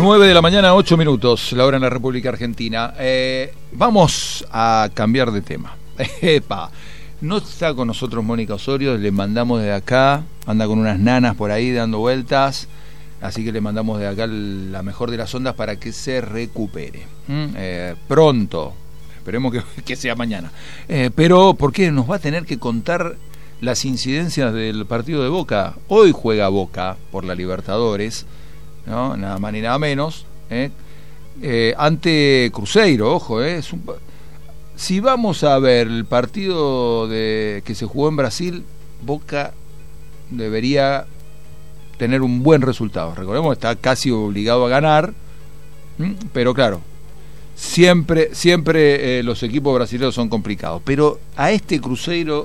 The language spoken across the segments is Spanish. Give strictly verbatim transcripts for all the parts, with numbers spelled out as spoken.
nueve de la mañana, ocho minutos, la hora en la República Argentina. Eh, vamos a cambiar de tema. Epa, no está con nosotros Mónica Osorio, le mandamos desde acá, anda con unas nanas por ahí dando vueltas, así que le mandamos de acá la mejor de las ondas para que se recupere. ¿Mm? Eh, pronto, esperemos que, que sea mañana. Eh, pero, ¿por qué? Nos va a tener que contar las incidencias del partido de Boca. Hoy juega Boca por la Libertadores, ¿no? Nada más ni nada menos, ¿eh? Eh, ante Cruzeiro, ojo, ¿eh? Es un, si vamos a ver el partido de que se jugó en Brasil, Boca debería tener un buen resultado. Recordemos, está casi obligado a ganar, ¿m? Pero claro, siempre, siempre eh, los equipos brasileños son complicados. Pero a este Cruzeiro,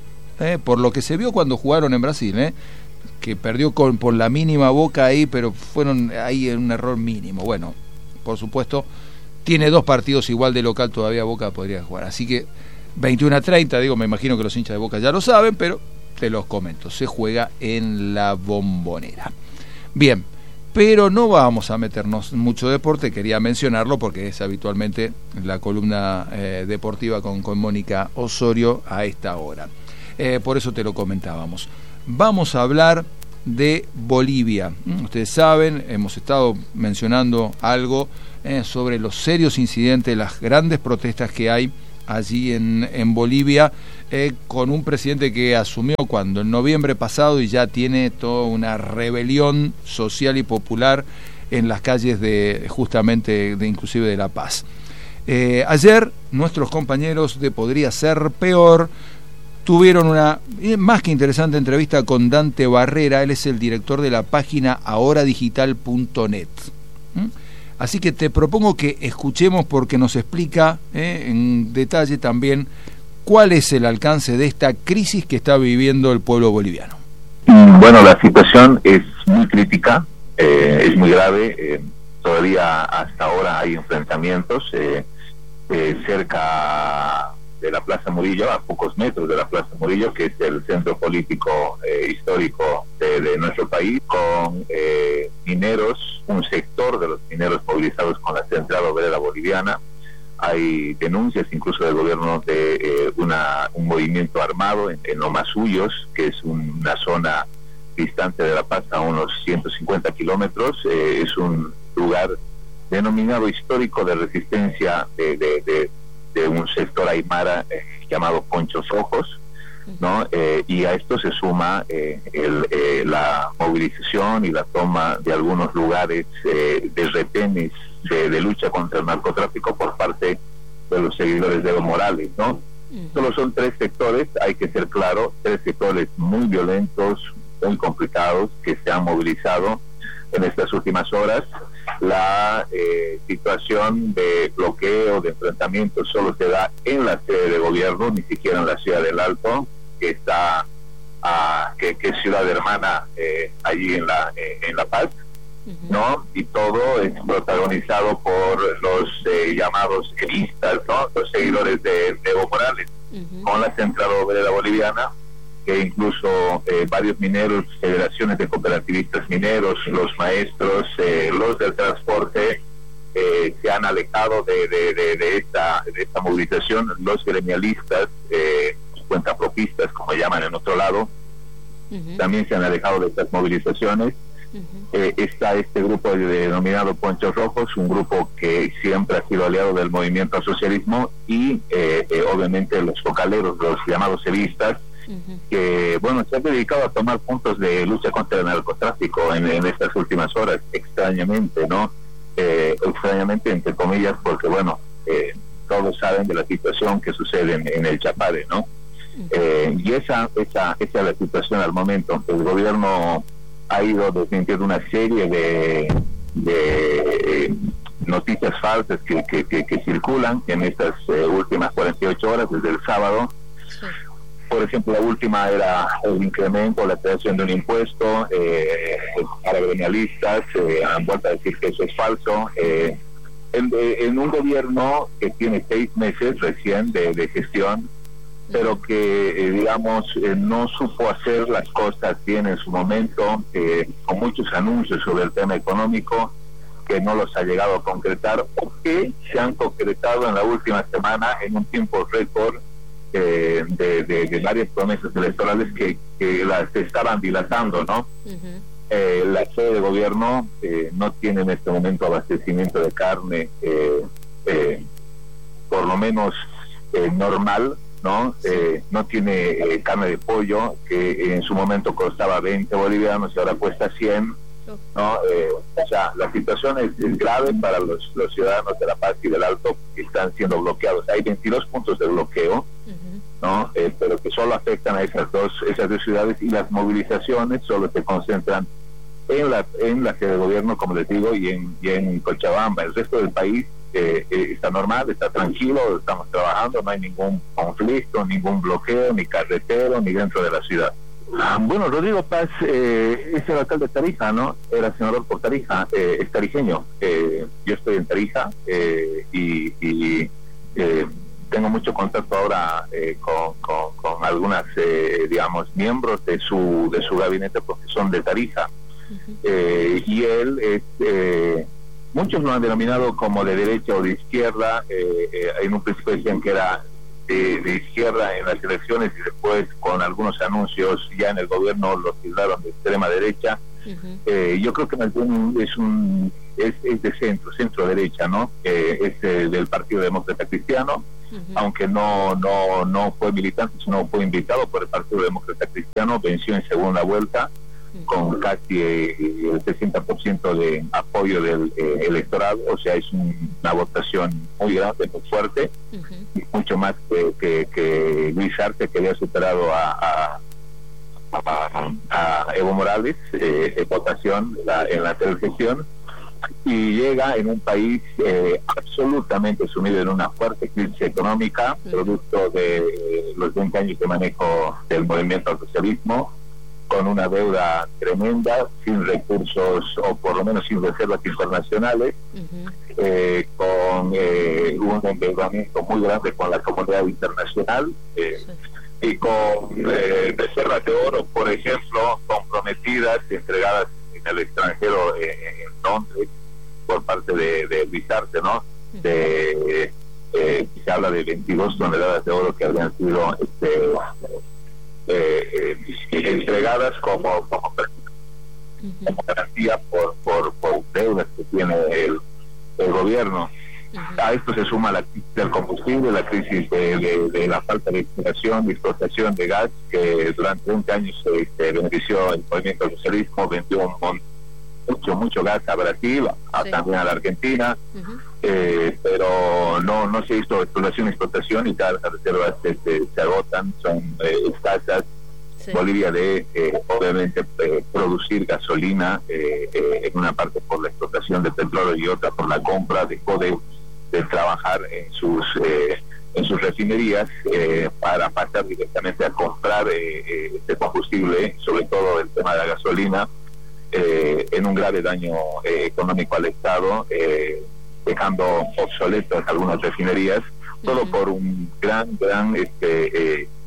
eh, por lo que se vio cuando jugaron en Brasil, ¿eh? que perdió con por la mínima Boca ahí, pero fueron ahí en un error mínimo. Bueno, por supuesto, tiene dos partidos igual de local, todavía Boca podría jugar. Así que veintiuno a treinta, digo, me imagino que los hinchas de Boca ya lo saben, pero te los comento, se juega en la Bombonera. Bien, pero no vamos a meternos en mucho deporte, quería mencionarlo porque es habitualmente la columna eh, deportiva con, con Mónica Osorio a esta hora. Eh, por eso te lo comentábamos. Vamos a hablar de Bolivia. Ustedes saben, hemos estado mencionando algo eh, sobre los serios incidentes, las grandes protestas que hay allí en, en Bolivia, eh, con un presidente que asumió cuando en noviembre pasado y ya tiene toda una rebelión social y popular en las calles de justamente de inclusive de La Paz. Eh, ayer nuestros compañeros de Podría Ser Peor tuvieron una más que interesante entrevista con Dante Barrera. Él es el director de la página ahora digital punto net. ¿Mm? Así que te propongo que escuchemos porque nos explica eh, en detalle también cuál es el alcance de esta crisis que está viviendo el pueblo boliviano. Bueno, la situación es muy crítica, eh, es muy grave. Eh, todavía hasta ahora hay enfrentamientos eh, eh, cerca de la Plaza Murillo, a pocos metros de la Plaza Murillo, que es el centro político eh, histórico de, de nuestro país, con eh, mineros, un sector de los mineros movilizados con la Central Obrera Boliviana. Hay denuncias incluso del gobierno de eh, una, un movimiento armado en, en Lomasuyos, que es un, una zona distante de La Paz a unos ciento cincuenta kilómetros. Eh, es un lugar denominado histórico de resistencia de, de, de de un sector aymara eh, llamado Ponchos Ojos, ¿no? Eh, y a esto se suma eh, el, eh, la movilización y la toma de algunos lugares eh, de retenes de, de lucha contra el narcotráfico por parte de los seguidores de Evo Morales, ¿no? Uh-huh. Solo son tres sectores, hay que ser claro, tres sectores muy violentos, muy complicados, que se han movilizado en estas últimas horas. La eh, situación de bloqueo, de enfrentamiento solo se da en la sede de gobierno, ni siquiera en la ciudad del Alto, que está a, que, que es ciudad hermana eh, allí en la eh, en La Paz, uh-huh. ¿no? Y todo es protagonizado por los eh, llamados evistas, ¿no? Los seguidores de, de Evo Morales, uh-huh. con la Central Obrera Boliviana, que incluso eh, varios mineros, federaciones de cooperativistas mineros, los maestros, eh, los del transporte, eh, se han alejado de, de, de, de, esta, de esta movilización. Los gremialistas, eh, cuentapropistas, como llaman en otro lado, uh-huh. también se han alejado de estas movilizaciones. Uh-huh. Eh, está este grupo denominado Ponchos Rojos, un grupo que siempre ha sido aliado del movimiento al socialismo, y eh, eh, obviamente los focaleros, los llamados evistas, uh-huh. que bueno, se han dedicado a tomar puntos de lucha contra el narcotráfico en, en estas últimas horas, extrañamente, ¿no? Eh, extrañamente entre comillas, porque bueno, eh, todos saben de la situación que sucede en, en el Chapare, ¿no? Uh-huh. Eh, y esa, esa, esa es la situación al momento. El gobierno ha ido desmintiendo una serie de, de eh, noticias falsas que, que, que, que circulan en estas eh, últimas cuarenta y ocho horas, desde el sábado. Sí. Por ejemplo, la última era el incremento, la creación de un impuesto eh, para gremialistas. Eh, han vuelto a decir que eso es falso. Eh, en, en un gobierno que tiene seis meses recién de, de gestión, pero que, eh, digamos, eh, no supo hacer las cosas bien en su momento, eh, con muchos anuncios sobre el tema económico, que no los ha llegado a concretar o que se han concretado en la última semana en un tiempo récord eh, de, de, de varias promesas electorales que, que las estaban dilatando, ¿no? Uh-huh. Eh, la sede de gobierno eh, no tiene en este momento abastecimiento de carne, eh, eh, por lo menos eh, normal, ¿no? Eh, no tiene eh, carne de pollo, que en su momento costaba veinte bolivianos y ahora cuesta cien, ¿no? Eh, o sea, la situación es, es grave para los, los ciudadanos de La Paz y del Alto, que están siendo bloqueados. Hay veintidós puntos de bloqueo, uh-huh. ¿no? Eh, pero que solo afectan a esas dos, esas dos ciudades, y las movilizaciones solo se concentran en la en la sede de gobierno, como les digo, y en, y en Cochabamba. El resto del país eh, eh, está normal, está tranquilo, estamos trabajando, no hay ningún conflicto, ningún bloqueo, ni carretero, ni dentro de la ciudad. Ah, bueno, Rodrigo Paz eh, es el alcalde de Tarija, ¿no? Era senador por Tarija, eh, es tarijeño. Eh, yo estoy en Tarija eh, y, y eh, tengo mucho contacto ahora eh, con, con, con algunas, eh, digamos, miembros de su de su gabinete, porque son de Tarija. Uh-huh. eh, y él, es, eh, muchos lo han denominado como de derecha o de izquierda. Eh, eh, en un principio decían que era De, de izquierda en las elecciones y después con algunos anuncios ya en el gobierno los tildaron de extrema derecha. Uh-huh. eh, yo creo que es un, es, un es, es de centro, centro derecha, ¿no? Eh, es eh, del Partido Demócrata Cristiano, uh-huh. aunque no no no fue militante, sino fue invitado por el Partido Demócrata Cristiano, venció en segunda vuelta uh-huh. con casi eh, el sesenta por ciento de apoyo del eh, electorado. O sea, es un, una votación muy grande, muy fuerte, uh-huh. y mucho más que, que, que Luis Arce, que había superado a, a, a, a Evo Morales eh, en votación la, en la televisión, y llega en un país eh, absolutamente sumido en una fuerte crisis económica, uh-huh. producto de eh, los veinte años de manejo del movimiento al socialismo, con una deuda tremenda, sin recursos, o por lo menos sin reservas internacionales, uh-huh. eh, con eh, un endeudamiento muy grande con la comunidad internacional, eh, sí. y con eh, reservas de oro, por ejemplo, comprometidas, entregadas en el extranjero, eh, en Londres, por parte de, de Luis Arce, ¿no? Uh-huh. De, eh, se habla de veintidós toneladas de oro que habrían sido este, Eh, eh, entregadas como como, uh-huh. como garantía por, por por deudas que tiene el, el gobierno. Uh-huh. A esto se suma la crisis del combustible, la crisis de, de, de la falta de explotación, de explotación de gas, que durante veinte años se este, benefició el movimiento del socialismo, vendió un montón, mucho mucho gas a Brasil, a, sí. también a la Argentina, uh-huh. eh, pero no no se hizo explotación y explotación, y todas las reservas este, se agotan, son eh, escasas. Sí. Bolivia de eh, obviamente eh, producir gasolina, eh, eh, en una parte por la explotación de petróleo y otra por la compra, dejó de, de trabajar en sus eh, en sus refinerías eh, para pasar directamente a comprar eh, eh, este combustible, sobre todo el tema de la gasolina, eh, en un grave daño eh, económico al Estado, eh, dejando obsoletas algunas refinerías, uh-huh. todo por un gran, gran este eh,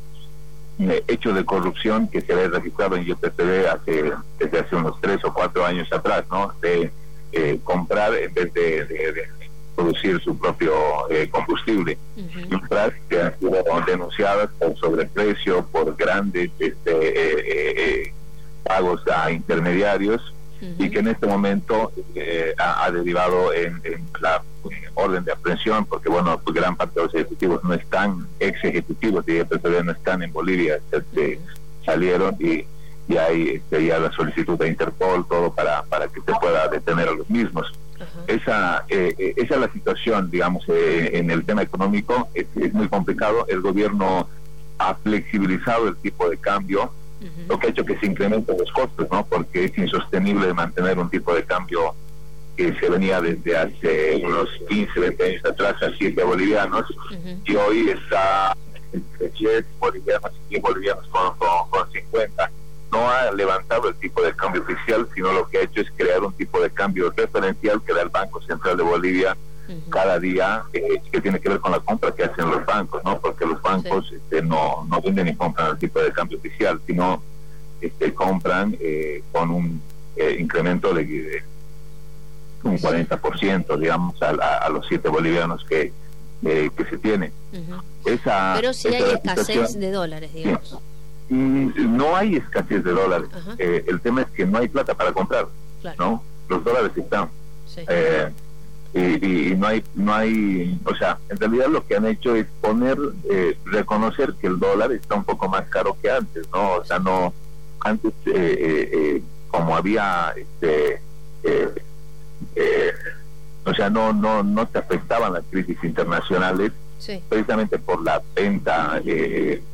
hecho de corrupción que se había registrado en Y P P B hace, desde hace unos tres o cuatro años atrás, ¿no? De eh, comprar en vez de, de, de producir su propio eh, combustible. Uh-huh. Compras que han sido denunciadas por sobreprecio, por grandes este, eh, eh, pagos a intermediarios, uh-huh. y que en este momento eh, ha, ha derivado en, en la eh, orden de aprehensión, porque bueno, pues gran parte de los ejecutivos no están, ex ejecutivos de I P P B no están en Bolivia, este, uh-huh. salieron, y, y hay este, ya la solicitud de Interpol, todo para, para que se pueda detener a los mismos. Uh-huh. Esa eh, esa es la situación, digamos, eh, en el tema económico. Es, es muy complicado. El gobierno ha flexibilizado el tipo de cambio, uh-huh. lo que ha hecho que se incrementen los costos, ¿no? Porque es insostenible mantener un tipo de cambio que se venía desde hace unos quince, veinte años atrás a siete bolivianos, uh-huh. y hoy está entre diez bolivianos y diez bolivianos con, con, con cincuenta. No ha levantado el tipo de cambio oficial, sino lo que ha hecho es crear un tipo de cambio referencial que da el Banco Central de Bolivia uh-huh. cada día, eh, que tiene que ver con la compra que hacen los bancos, ¿no? Porque los bancos sí. este, no, no venden ni compran el tipo de cambio oficial, sino este, compran eh, con un eh, incremento de, de un cuarenta por ciento, digamos, a, a, a los siete bolivianos que, eh, que se tiene. Uh-huh. Esa, Pero si esa hay situación, escasez de dólares, digamos. Sí. No hay escasez de dólares. Uh-huh. Eh, el tema es que no hay plata para comprar, claro. ¿no? Los dólares están. Sí. Eh, y, y, y no hay, no hay, o sea, en realidad lo que han hecho es poner, eh, reconocer que el dólar está un poco más caro que antes, ¿no? O sea, no, antes, eh, eh, eh, como había, este, eh, eh, o sea, no, no, no se afectaban las crisis internacionales, sí. precisamente por la venta eh,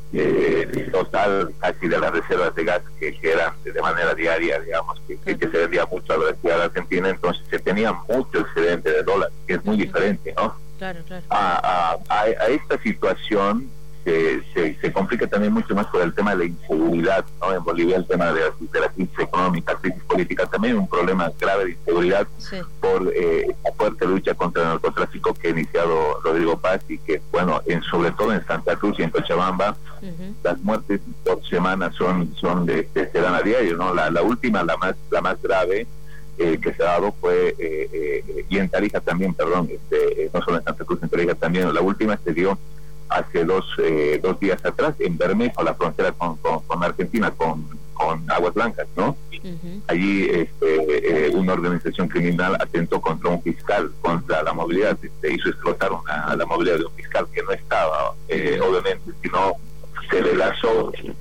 eh, total casi de las reservas de gas que, que eran de manera diaria, digamos, que, que, que se vendía mucho a la ciudad de Argentina, entonces se tenía mucho excedente de dólares, que es muy diferente, ¿no? Claro, claro. A, a, a esta situación se, se, se complica también mucho más por el tema de la inseguridad, ¿no? En Bolivia el tema de, de la crisis económica, crisis política, también un problema grave de inseguridad, sí. por eh, la fuerte lucha contra el narcotráfico que ha iniciado Rodrigo Paz y que, bueno, en, sobre todo en Santa Cruz y en Cochabamba, uh-huh. las muertes por semana son, son de, de, se dan a diario, ¿no? La, la última, la más, la más grave, Eh, que se ha dado fue, eh, eh, y en Tarija también, perdón, este, eh, no solo en Santa Cruz, en Tarija también, la última se dio hace dos, eh, dos días atrás en Bermejo, la frontera con, con, con Argentina, con, con Aguas Blancas, ¿no? Uh-huh. Allí este, eh, una organización criminal atentó contra un fiscal, contra la movilidad, este, hizo explotar una, la movilidad de un fiscal que no estaba, eh, obviamente, sino se le lanzó un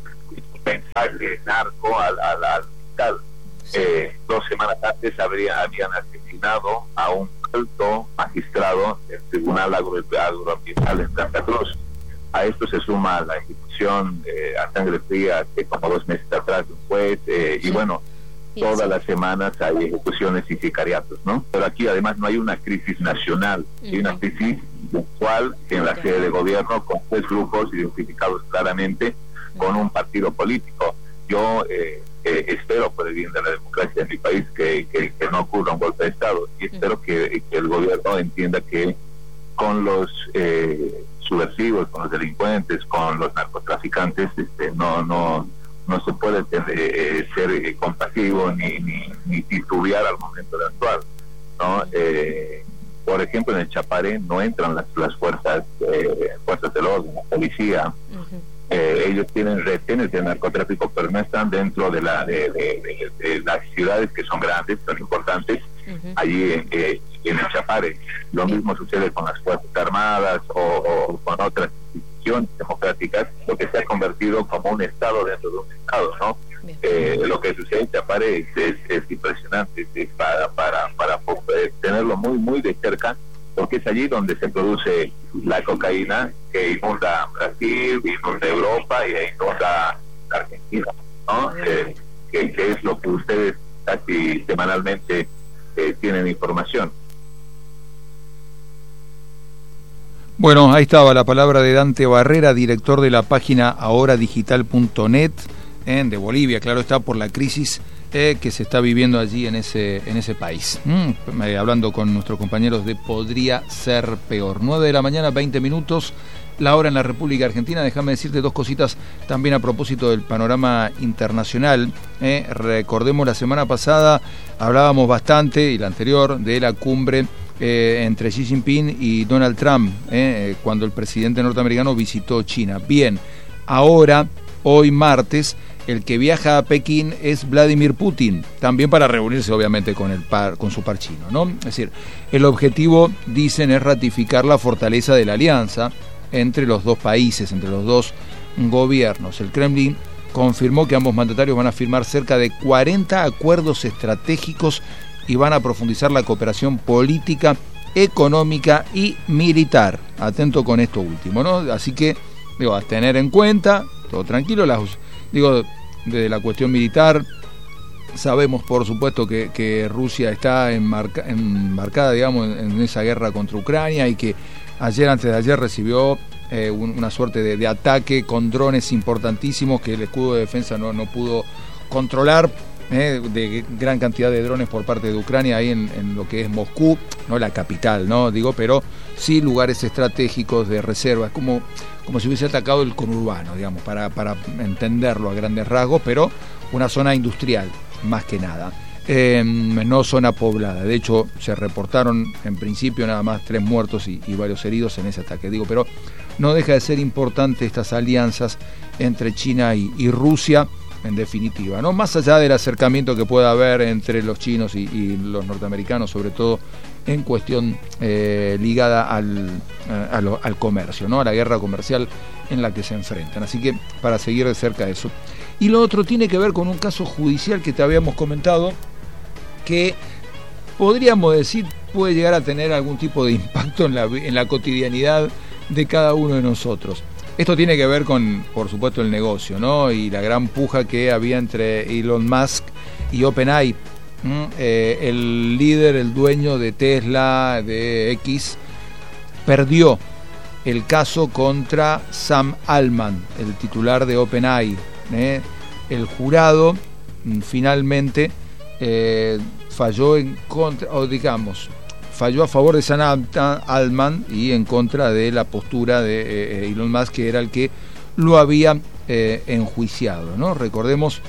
mensaje narco al, al, al fiscal. Eh, dos semanas antes habría, habían asesinado a un alto magistrado del Tribunal Agro, Agroambiental en Santa Cruz. A esto se suma la ejecución eh, a sangre fría que como dos meses atrás de un juez, eh, sí. y bueno, sí, todas sí. las semanas hay ejecuciones y sicariatos, ¿no? Pero aquí además no hay una crisis nacional, uh-huh. hay una crisis puntual en la sede de gobierno con tres grupos identificados claramente uh-huh. con un partido político. Yo eh, eh, espero por el bien de la democracia en mi país que, que, que no ocurra un golpe de Estado y espero que, que el gobierno entienda que con los eh, subversivos, con los delincuentes, con los narcotraficantes, este, no no no se puede eh, ser eh, compasivo ni, ni, ni titubear al momento de actuar, ¿no? Eh, por ejemplo, en el Chapare no entran las, las fuerzas eh, fuerzas del orden, la policía. Uh-huh. Eh, ellos tienen retenes de narcotráfico, pero no están dentro de, la, de, de, de, de las ciudades que son grandes, son importantes, uh-huh. allí eh, en el Chapare. Lo uh-huh. mismo sucede con las Fuerzas Armadas o, o con otras instituciones democráticas, lo que se ha convertido como un Estado dentro de un Estado, ¿no? Eh, lo que sucede en Chapare es, es, es impresionante, es para, para, para, para tenerlo muy, muy de cerca, porque es allí donde se produce la cocaína que inunda Brasil, inunda Europa y inunda Argentina, ¿no? Eh, que, que es lo que ustedes casi semanalmente eh, tienen información. Bueno, ahí estaba la palabra de Dante Barrera, director de la página ahora digital punto net, eh, de Bolivia, claro está, por la crisis Eh, que se está viviendo allí en ese en ese país. Mm, eh, hablando con nuestros compañeros de Podría Ser Peor. nueve de la mañana, veinte minutos, la hora en la República Argentina. Déjame decirte dos cositas también a propósito del panorama internacional. Eh, recordemos, la semana pasada hablábamos bastante, y la anterior, de la cumbre eh, entre Xi Jinping y Donald Trump, eh, cuando el presidente norteamericano visitó China. Bien, ahora, hoy martes, el que viaja a Pekín es Vladimir Putin, también para reunirse obviamente con el par, con su par chino, ¿no? Es decir, el objetivo, dicen, es ratificar la fortaleza de la alianza entre los dos países, entre los dos gobiernos. El Kremlin confirmó que ambos mandatarios van a firmar cerca de cuarenta acuerdos estratégicos y van a profundizar la cooperación política, económica y militar. Atento con esto último, ¿no? Así que, digo, a tener en cuenta, todo tranquilo, las, digo, desde la cuestión militar, sabemos por supuesto que, que Rusia está enmarca, enmarcada, digamos, en, en esa guerra contra Ucrania, y que ayer, antes de ayer, recibió eh, un, una suerte de, de ataque con drones importantísimos que el escudo de defensa no, no pudo controlar, eh, de gran cantidad de drones por parte de Ucrania ahí en, en lo que es Moscú, no la capital, no digo, pero sí lugares estratégicos de reserva, como como si hubiese atacado el conurbano, digamos, para, para entenderlo a grandes rasgos, pero una zona industrial, más que nada. eh, no zona poblada. De hecho, se reportaron en principio nada más tres muertos y, y varios heridos en ese ataque. Digo, pero no deja de ser importante estas alianzas entre China y, y Rusia, en definitiva, ¿no? Más allá del acercamiento que pueda haber entre los chinos y, y los norteamericanos, sobre todo en cuestión eh, ligada al, a lo, al comercio, ¿no? A la guerra comercial en la que se enfrentan. Así que para seguir de cerca eso. Y lo otro tiene que ver con un caso judicial que te habíamos comentado, que podríamos decir puede llegar a tener algún tipo de impacto en la, en la cotidianidad de cada uno de nosotros. Esto tiene que ver con, por supuesto, el negocio, ¿no? Y la gran puja que había entre Elon Musk y OpenAI. ¿Mm? Eh, el líder, el dueño de Tesla, de X, perdió el caso contra Sam Altman, el titular de OpenAI. ¿eh? El jurado finalmente eh, falló en contra, o digamos, falló a favor de Sam Altman y en contra de la postura de eh, Elon Musk, que era el que lo había eh, enjuiciado, ¿no? Recordemos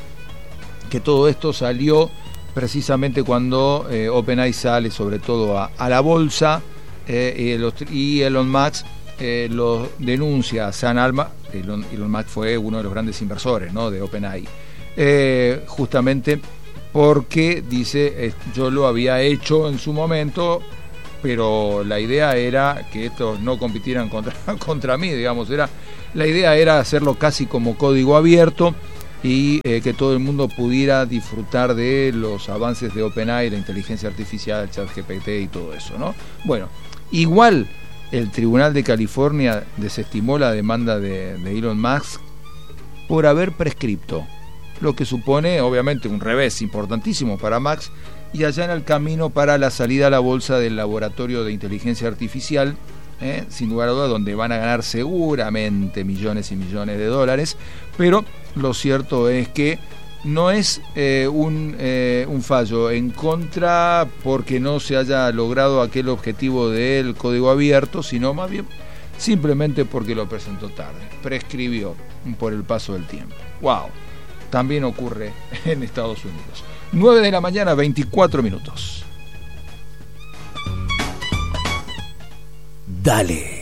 que todo esto salió precisamente cuando eh, OpenAI sale sobre todo a, a la bolsa eh, y, los, y Elon Musk eh, lo denuncia a Sam Altman. Elon, Elon Musk fue uno de los grandes inversores, ¿no? de OpenAI, eh, justamente porque dice, eh, yo lo había hecho en su momento, pero la idea era que estos no compitieran contra, contra mí, digamos, era la idea era hacerlo casi como código abierto y eh, que todo el mundo pudiera disfrutar de los avances de OpenAI, la inteligencia artificial, ChatGPT y todo eso, ¿no? Bueno, igual el Tribunal de California desestimó la demanda de, de Elon Musk por haber prescripto, lo que supone obviamente un revés importantísimo para Musk y allá en el camino para la salida a la bolsa del laboratorio de inteligencia artificial, eh, sin lugar a dudas, donde van a ganar seguramente millones y millones de dólares, pero lo cierto es que no es eh, un, eh, un fallo en contra porque no se haya logrado aquel objetivo del código abierto, sino más bien simplemente porque lo presentó tarde, prescribió por el paso del tiempo. ¡Wow! También ocurre en Estados Unidos. nueve de la mañana, veinticuatro minutos. Dale.